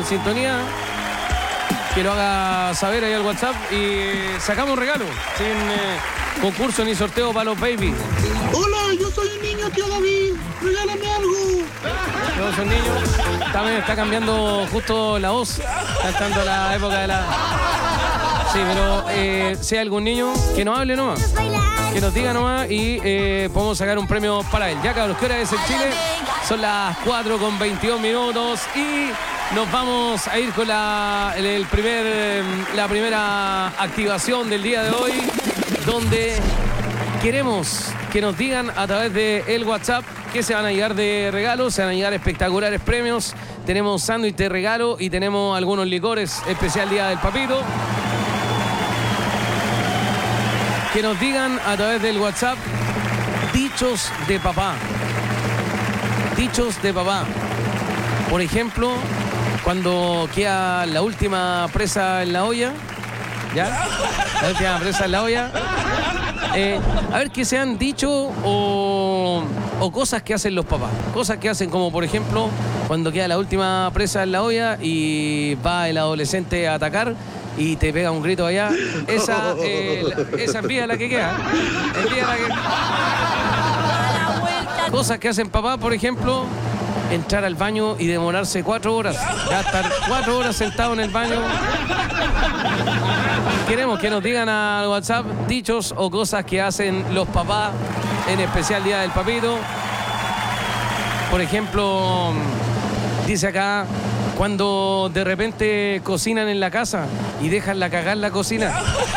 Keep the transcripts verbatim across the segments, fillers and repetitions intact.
en sintonía, que lo haga saber ahí al WhatsApp y sacamos un regalo sin eh, concurso ni sorteo para los baby. Hola, yo soy un niño, tío David. Regálame algo. Yo soy un niño. También está cambiando justo la voz. Está entrando la época de la... Sí, pero eh, si hay algún niño, que nos hable nomás. Que nos diga nomás y eh, podemos sacar un premio para él. Ya, cabros, ¿qué hora es en Chile? Son las cuatro con veintidós minutos y nos vamos a ir con la, el primer, la primera activación del día de hoy, donde queremos que nos digan a través del WhatsApp que se van a llegar de regalos, se van a llegar espectaculares premios. Tenemos sándwich de regalo y tenemos algunos licores, especial Día del Papito. Que nos digan a través del WhatsApp dichos de papá. Dichos de papá. Por ejemplo, cuando queda la última presa en la olla, ¿ya? La última presa en la olla. Eh, a ver qué se han dicho o, o cosas que hacen los papás. Cosas que hacen como, por ejemplo, cuando queda la última presa en la olla y va el adolescente a atacar y te pega un grito allá. Esa, eh, esa envía la que queda. Envía la que... Cosas que hacen papás, por ejemplo, entrar al baño y demorarse cuatro horas. Ya estar cuatro horas sentado en el baño. Queremos que nos digan al WhatsApp dichos o cosas que hacen los papás, en especial Día del Papito. Por ejemplo, dice acá, cuando de repente cocinan en la casa y dejan la cagar la cocina.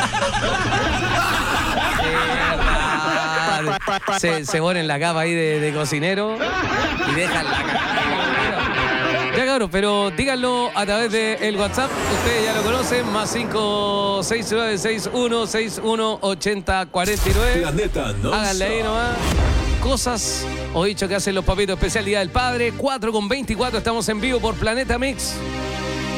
eh, se, se ponen la capa ahí de, de cocinero y dejan la cagar. Ya, cabrón, pero díganlo a través del WhatsApp. Ustedes ya lo conocen. Más cinco seis nueve seis uno seis uno ocho cero cuatro nueve. Planeta no Háganle ahí nomás. Cosas o dicho que hacen los papitos, especial Día del Padre. cuatro con veinticuatro, estamos en vivo por Planeta Mix.